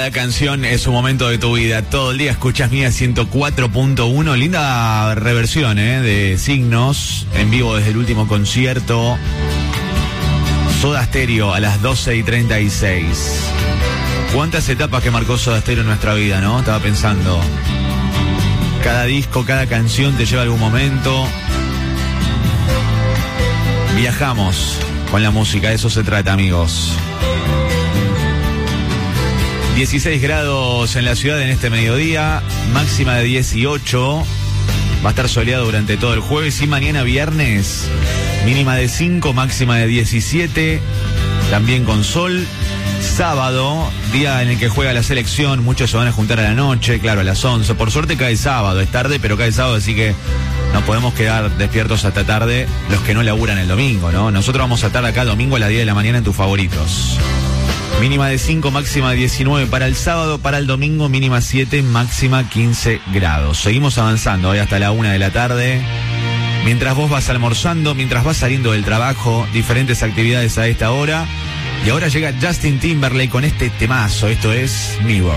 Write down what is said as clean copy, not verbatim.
Cada canción es un momento de tu vida. Todo el día escuchas Mía 104.1. Linda reversión, de Signos en vivo desde el último concierto. Soda Stereo a las 12:36. ¿Cuántas etapas que marcó Soda Stereo en nuestra vida, no? Estaba pensando. Cada disco, cada canción te lleva a algún momento. Viajamos con la música, de eso se trata, amigos. 16 grados en la ciudad en este mediodía, máxima de 18. Va a estar soleado durante todo el jueves y mañana viernes, mínima de 5, máxima de 17, también con sol. Sábado, día en el que juega la selección, muchos se van a juntar a la noche, claro, a las 11. Por suerte cae sábado, es tarde, pero cae sábado, así que no podemos quedar despiertos hasta tarde los que no laburan el domingo, ¿no? Nosotros vamos a estar acá domingo a las 10 de la mañana en tus favoritos. Mínima de 5, máxima de 19 para el sábado, para el domingo mínima 7, máxima 15 grados. Seguimos avanzando hoy hasta la 1 de la tarde. Mientras vos vas almorzando, mientras vas saliendo del trabajo, diferentes actividades a esta hora. Y ahora llega Justin Timberlake con este temazo, esto es Mirror.